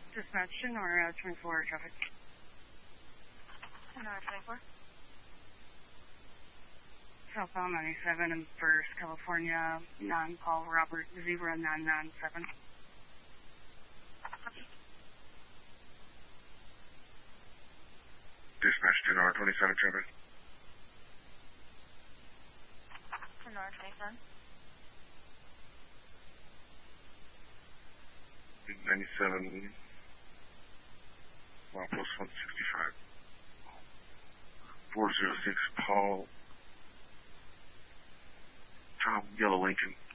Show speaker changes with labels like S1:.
S1: Dispatch to Nora 24 traffic.
S2: Nora 24.
S1: Southbound 97 in First, California, non-call Robert 0997.
S3: Dispatch to Nora 27 traffic.
S2: To Nora 27.
S3: 97, mile plus 165. 406 Paul, Tom Yellow Lincoln.